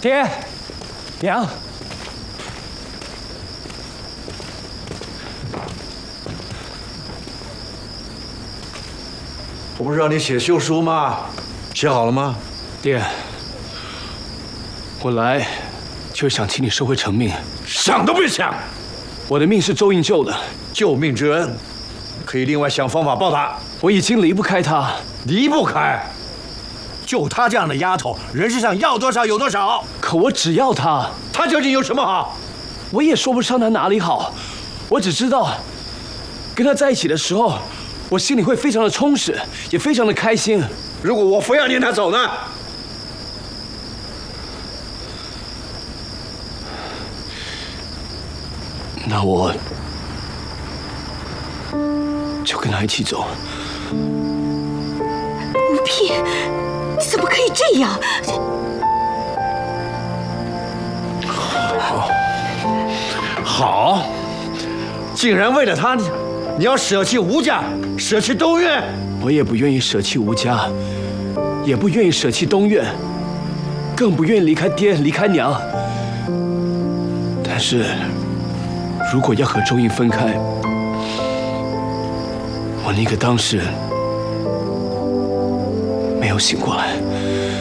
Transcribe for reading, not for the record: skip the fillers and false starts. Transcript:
爹，娘， 我不是让你写休书吗？写好了吗？ 爹，我来就是想请你收回成命。 想都别想！ 我的命是周应救的， 救命之恩，可以另外想方法报答。 我已经离不开他， 离不开。就她这样的丫头，人世上要多少有多少。 可我只要他， 她究竟有什么好？ 我也说不上他哪里好，我只知道，跟他在一起的时候，我心里会非常的充实，也非常的开心。 如果我非要撵她走呢？ 那我就跟他一起走。 吴聘，你怎么可以这样？ 好，竟然为了他，你要舍弃吴家，舍弃东院。 我也不愿意舍弃吴家，也不愿意舍弃东院，更不愿意离开爹，离开娘。但是，如果要和周应分开，我宁可当时没有醒过来。